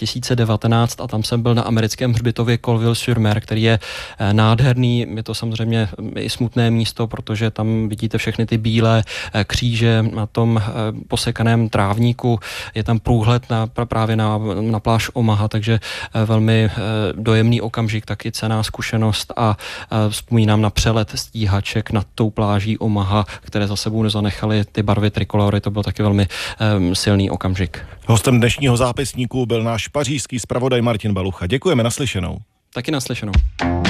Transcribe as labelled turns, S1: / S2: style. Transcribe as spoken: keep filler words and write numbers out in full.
S1: tisíce devatenáct a tam jsem byl na americkém hřbitově Colville-sur-Mer, který je nádherný. Je to samozřejmě i smutné místo, protože tam vidíte všechny ty bílé kříže na tom posekaném trávníku. Je tam průhled na, právě na, na pláž Omaha, takže velmi dojemný okamžik, taky cenná zkušenost a vzpomínám na přelet stíhaček nad tou pláží Omaha, které za sebou nezanechaly ty barvy trikolory. To byl taky velmi um, silný okamžik.
S2: Hostem dnešního zápisníku byl náš pařížský zpravodaj Martin Balucha. Děkujeme, naslyšenou.
S1: Taky naslyšenou.